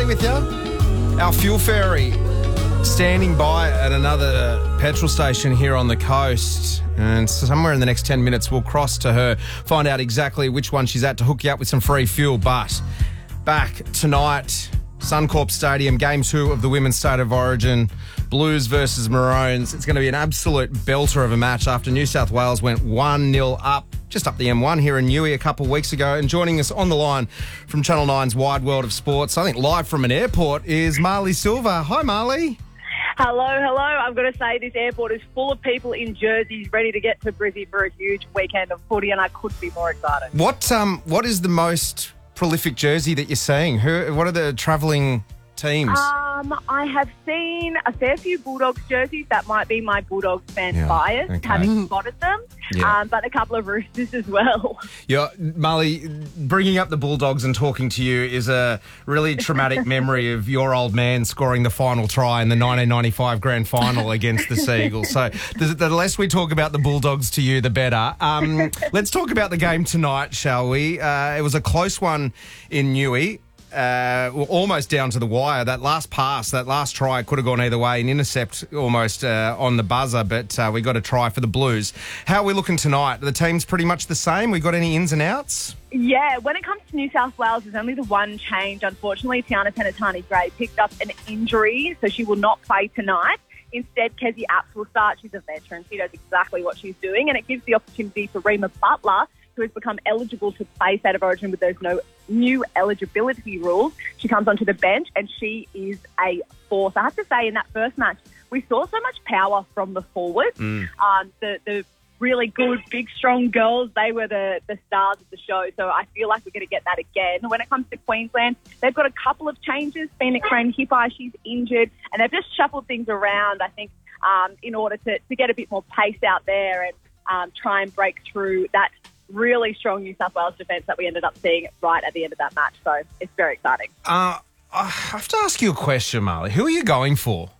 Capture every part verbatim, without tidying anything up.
with you. Our fuel fairy standing by at another petrol station here on the coast. And somewhere in the next ten minutes, we'll cross to her, find out exactly which one she's at to hook you up with some free fuel. But back tonight, Suncorp Stadium, game two of the Women's State of Origin, Blues versus Maroons. It's going to be an absolute belter of a match after New South Wales went one nil up, just up the M one here in Newey a couple of weeks ago. And joining us on the line from Channel nine's Wide World of Sports, I think live from an airport, is Marley Silva. Hi, Marley. Hello, hello. I've got to say this airport is full of people in jerseys ready to get to Brizzy for a huge weekend of footy, and I couldn't be more excited. What um what is the most prolific jersey that you're seeing? Who? What are the travelling teams? Um, I have seen a fair few Bulldogs jerseys. That might be my Bulldogs fan Yeah, bias, okay. having spotted them. Yeah. Um, but a couple of Roosters as well. Yeah, Marley, bringing up the Bulldogs and talking to you is a really traumatic memory of your old man scoring the final try in the nineteen ninety-five grand final against the Seagulls. So the, the less we talk about the Bulldogs to you, the better. Um, let's talk about the game tonight, shall we? Uh, it was a close one in Newey. Uh, almost down to the wire. That last pass, that last try could have gone either way. An intercept almost uh, on the buzzer, but uh, we got a try for the Blues. How are we looking tonight? The team's pretty much the same. We got any ins and outs? Yeah, when it comes to New South Wales, there's only the one change. Unfortunately, Tiana Penatani-Gray picked up an injury, so she will not play tonight. Instead, Kezzy Apps will start. She's a veteran. She knows exactly what she's doing, and it gives the opportunity for Rima Butler, who has become eligible to play State of Origin with those no new eligibility rules. She comes onto the bench and she is a force. I have to say, in that first match, we saw so much power from the forwards. Mm. Um, the, the really good, big, strong girls, they were the, the stars of the show. So I feel like we're going to get that again. When it comes to Queensland, they've got a couple of changes. Phoenix Rain Hippai, she's injured, and they've just shuffled things around, I think, um, in order to, to get a bit more pace out there and um, try and break through that really strong New South Wales defence that we ended up seeing right at the end of that match. So it's very exciting. Uh, I have to ask you a question, Marley. Who are you going for?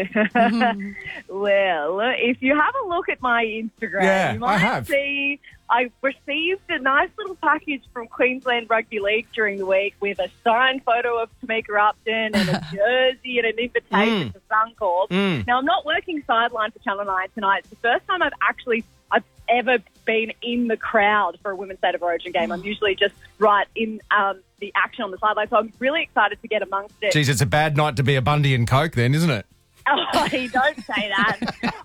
Well, if you have a look at my Instagram, Yeah, you might I have. see I received a nice little package from Queensland Rugby League during the week with a signed photo of Tamika Upton and a jersey and an invitation Mm. to Suncorp. Mm. Now, I'm not working sideline for Channel nine tonight. It's the first time I've actually I've ever been in the crowd for a Women's State of Origin game. I'm usually just right in um, the action on the sideline, so I'm really excited to get amongst it. Geez, it's a bad night to be a Bundy and Coke then, isn't it? Oh, don't say that.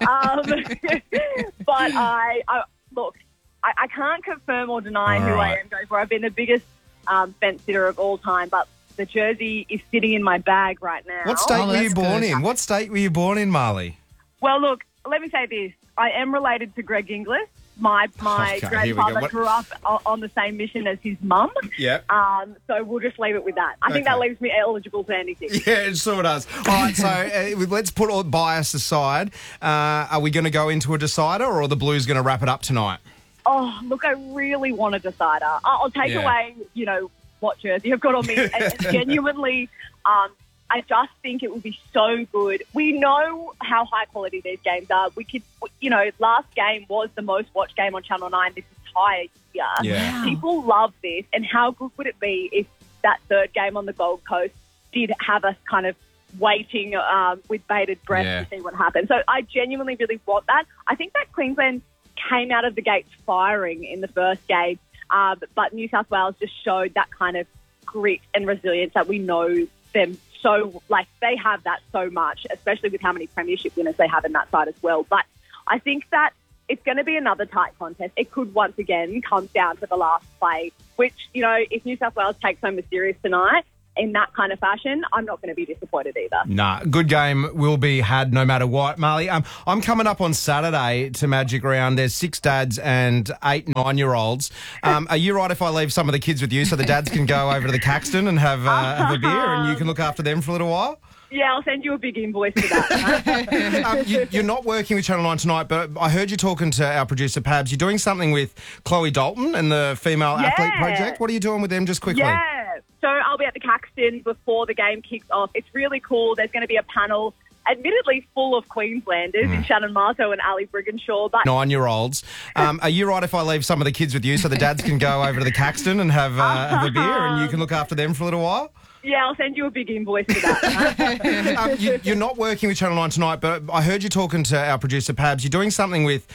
um, but I, I look, I, I can't confirm or deny All who right. I am going for. I've been the biggest um, fence sitter of all time, but the jersey is sitting in my bag right now. What state Oh, were you that's born good. in? What state were you born in, Marley? Well, look, let me say this. I am related to Greg Inglis. My my Okay, here we go. grandfather What- grew up o- on the same mission as his mum. Yeah. Um, so we'll just leave it with that. I think Okay. that leaves me eligible for anything. Yeah, it sort of does. All right, so uh, let's put all bias aside. Uh, are we going to go into a decider, or are the Blues going to wrap it up tonight? Oh, look, I really want a decider. I- I'll take Yeah. away, you know, what jersey I've got on me. And and genuinely, um, I just think it would be so good. We know how high quality these games are. We could, you know, last game was the most watched game on Channel nine this entire year. Yeah. People love this. And how good would it be if that third game on the Gold Coast did have us kind of waiting um, with bated breath Yeah. to see what happens? So I genuinely really want that. I think that Queensland came out of the gates firing in the first game, um, but New South Wales just showed that kind of grit and resilience that we know them so, like, they have that so much, especially with how many premiership winners they have in that side as well. But I think that it's going to be another tight contest. It could once again come down to the last play, which, you know, if New South Wales takes home the series tonight in that kind of fashion, I'm not going to be disappointed either. Nah, good game will be had no matter what. Marley, um, I'm coming up on Saturday to Magic Round. There's six dads and eight nine-year-olds. Um, are you right if I leave some of the kids with you so the dads can go over to the Caxton and have, uh, have a beer and you can look after them for a little while? Yeah, I'll send you a big invoice for that. um, you, you're not working with Channel nine tonight, but I heard you talking to our producer, Pabs. You're doing something with Chloe Dalton and the Female Yeah. Athlete Project. What are you doing with them just quickly? Yeah. So I'll be at the Caxton before the game kicks off. It's really cool. There's going to be a panel, admittedly full of Queenslanders, Mm. in Shannon Marto and Ali Brigginshaw. But Nine-year-olds. Um, are you right if I leave some of the kids with you so the dads can go over to the Caxton and have, uh, have a beer and you can look after them for a little while? Yeah, I'll send you a big invoice for that. um, you, you're not working with Channel nine tonight, but I heard you talking to our producer, Pabs. You're doing something with